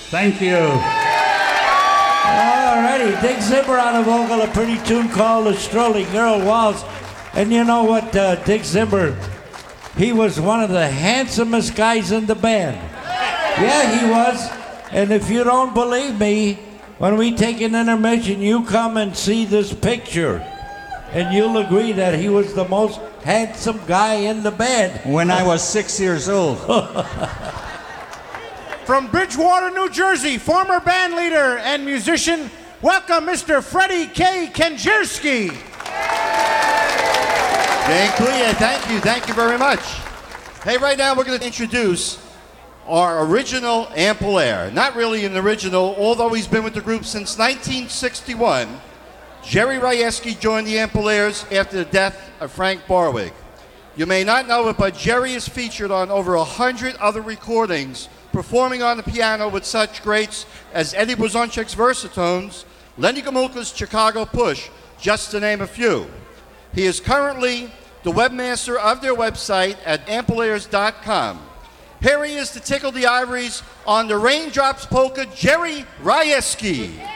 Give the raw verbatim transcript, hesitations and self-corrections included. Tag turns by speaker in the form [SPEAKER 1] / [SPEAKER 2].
[SPEAKER 1] Thank you.
[SPEAKER 2] All righty, Dick Zimmer on a vocal, a pretty tune called The Strolling Girl Waltz. And you know what, uh, Dick Zimmer, he was one of the handsomest guys in the band. Yeah, he was. And if you don't believe me, when we take an intermission, you come and see this picture. And you'll agree that he was the most handsome guy in the band.
[SPEAKER 3] When I was six years old.
[SPEAKER 4] From Bridgewater, New Jersey, former band leader and musician, welcome Mister Freddie K. Kenjierski.
[SPEAKER 5] Dziękuję, thank you, thank you very much. Hey, right now we're going to introduce our original Ampalair. Not really an original, although he's been with the group since nineteen sixty-one. Jerry Rajewski joined the Ampalairs after the death of Frank Barwig. You may not know it, but Jerry is featured on over a hundred other recordings, performing on the piano with such greats as Eddie Blazonczyk's Versatones, Lenny Gomulka's Chicago Push, just to name a few. He is currently the webmaster of their website at ampalairs dot com. Here he is to tickle the ivories on the Raindrops Polka, Jerry Rajewski.